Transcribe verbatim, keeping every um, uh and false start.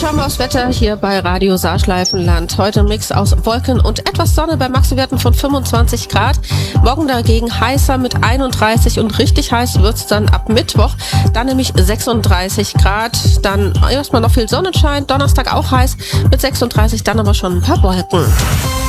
schauen wir aufs Wetter hier bei Radio Saarschleifenland. Heute ein Mix aus Wolken und etwas Sonne bei Maxwerten von fünfundzwanzig Grad. Morgen dagegen heißer mit einunddreißig und richtig heiß wird's dann ab Mittwoch. Dann nämlich sechsunddreißig Grad. Dann erstmal noch viel Sonnenschein. Donnerstag auch heiß mit sechsunddreißig, dann aber schon ein paar Wolken.